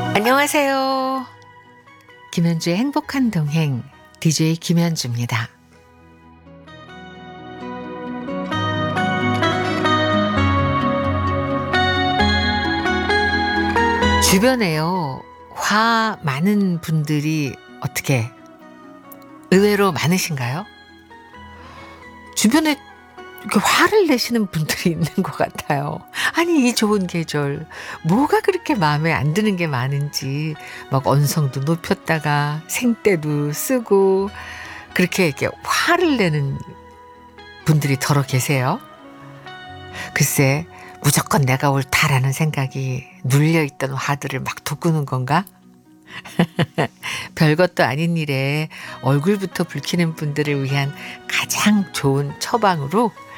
안녕하세요. 김현주의 행복한 동행 DJ 김현주입니다. 주변에요, 화 많은 분들이 어떻게 의외로 많으신가요? 주변에 이렇게 화를 내시는 분들이 있는 것 같아요. 아니, 이 좋은 계절 뭐가 그렇게 마음에 안 드는 게 많은지 막 언성도 높였다가 생떼도 쓰고 그렇게 이렇게 화를 내는 분들이 더러 계세요. 글쎄, 무조건 내가 옳다라는 생각이 눌려있던 화들을 막 돋구는 건가? 별것도 아닌 일에 얼굴부터 붉히는 분들을 위한 가장 좋은 처방으로